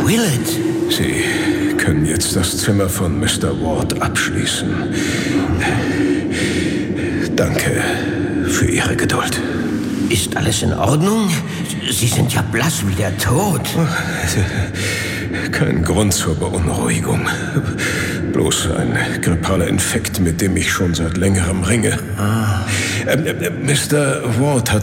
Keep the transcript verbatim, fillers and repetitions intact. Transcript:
Willett! Sie können jetzt das Zimmer von Mister Ward abschließen. Danke für Ihre Geduld. Ist alles in Ordnung? Sie sind ja blass wie der Tod. Kein Grund zur Beunruhigung. Bloß ein grippaler Infekt, mit dem ich schon seit längerem ringe. Ah. Ähm, äh, Mister Ward hat